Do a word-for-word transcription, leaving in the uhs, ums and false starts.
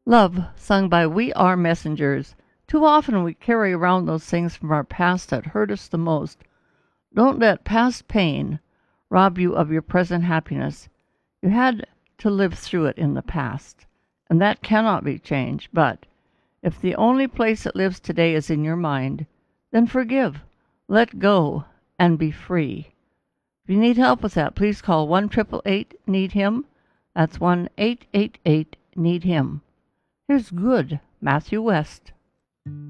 Love, sung by We Are Messengers. Too often we carry around those things from our past that hurt us the most. Don't let past pain rob you of your present happiness. You had to live through it in the past, and that cannot be changed. But if the only place it lives today is in your mind, then forgive, let go, and be free. If you need help with that, please call one eight eight eight need him. That's one eight eight eight need him. Here's Good, Matthew West.